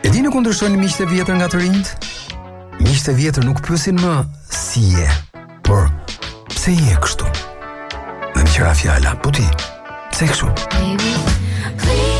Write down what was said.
E dini ku ndryshojnë miqtë e vjetër nga të rinjt? Miqtë e vjetër nuk pyesin më si je, por pse je kështu? Dhe më qëra fjala, po ti, pse kështu? Baby, please.